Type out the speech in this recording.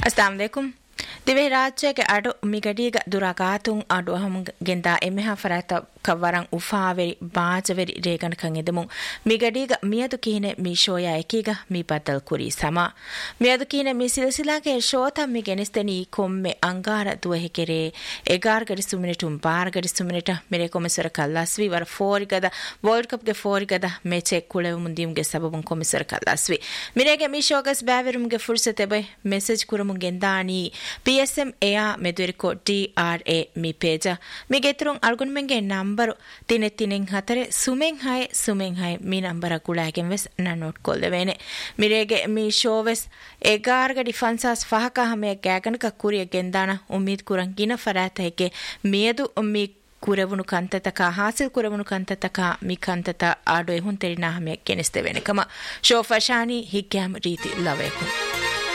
अस्सलाम वालेकुम दिवे राज्य के अडो मिगडीग दुरागातुं अडो हम गेंदा एमेहा फराता कवरं उफावेरी बाजवेरी रेगन कंगेदमु मिगडीग मियदु कीने मी शोया एकीगा मी बदल कुरी समा मियदु कीने मी सिलसिला के शोता मी गेनिस्तनी कोम्मे अंगार दुहे केरे एगार गडिसु मिनिटुं बार गडिसु मिनिट मेरे कोमेसर कल्लास्वी वर फोरिगदा world cup gay फोरिगदा Meche कुಳೆವು ಮುಂದಿಮ್ಗೆ ಸಬಬುಂ ಕೊಮೆಸರ್ ಕಲ್ಲಾಸ್ವಿ ಮಿರೆಗೆ me ಶೋಗಸ್ ಬ್ಯಾವೆರುಮ್ಗೆ ಫುರ್ಸತೆ by message ಕುರಮುಂ ಗೆಂದಾನಿ PSM එයා මෙදුරිකෝ DRA මි පේජ මි ගෙතුරුන් අල්ගොන්මෙන්ගේ නම්බරු තිනෙත්තිනෙන් හතරේ සුමෙන් හය මි නම්බර කුලාගෙන් වෙස් නනෝට් කොල්ලවෙනේ මිරේගේ මි ෂෝවෙස් එගාර්ග ඩිෆන්සස් ෆහක හමේ ගෑගනක කුරිය ගෙන්දාන උම්මීද් කුරන් ගින ෆරාතේගේ මියදු මි ಕುರೆವುನು ಕಂತತಕ ಹಾಸಿಲ್ ಕುರೆವುನು ಕಂತತಕ ಮಿ ಕಂತತ ಆಡೋ ಎಹುನ್ ತೆರಿನಾ ಹಮೆ ಕೆನಿಸ್ತೆ ವೆನೆಕಮ ಶೋಫಶಾನಿ ಹಿಗ್ಯಾಮ್ ರೀತಿ ಲವೇಕು